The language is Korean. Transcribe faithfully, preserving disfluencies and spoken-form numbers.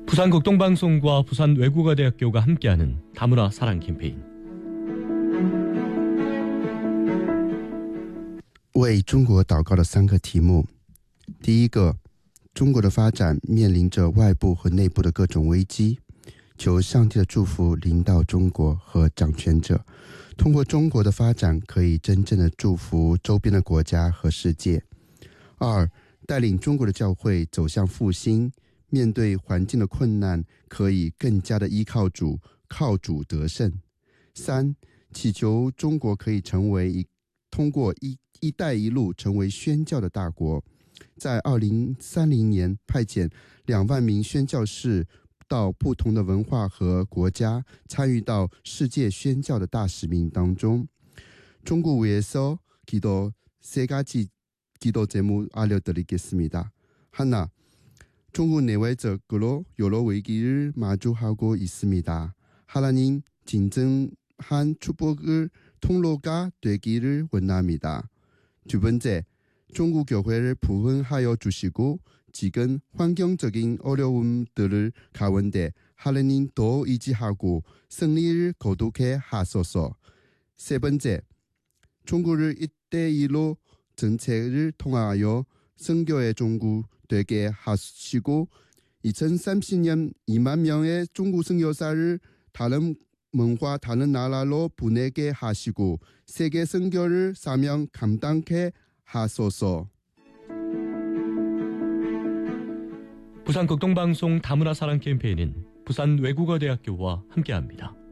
부산극동방송과 부산외국어대학교가 함께하는 다문화 사랑 캠페인. 为中国祷告的三个题目。第一个，中国的发展面临着外部和内部的各种危机，求上帝的祝福临到中国和掌权者，通过中国的发展可以真正的祝福周边的国家和世界。二，带领中国的教会走向复兴，面对环境的困难可以更加的依靠主，靠主得胜。三，祈求中国可以成为一通过一一带一路成为宣教的大国，在二零三零年派遣两万名宣教士到不同的文化和国家，参与到世界宣教的大使命当中。중국 위해서 기도 세 가지 기도 제목 알려드리겠습니다. 하나, 중국 내외적으로 여러 위기를 마주하고 있습니다. 하나님 진정한 축복을 통로가 되기를 원합니다. 두 번째, 중국 교회를 부흥하여 주시고 지금 환경적인 어려움들을 가운데 하나님 더 의지하고 승리를 거두게 하소서. 세 번째, 중국을 일대일로 정책을 통하여 선교의 종국 되게 하시고 이천삼십 년 이만 명의 중국 선교사를 다른 문화 다른 나라로 보내게 하시고 세계 선교를 사명 감당케 하소서. 부산극동방송 다문화 사랑 캠페인은 부산외국어대학교와 함께합니다.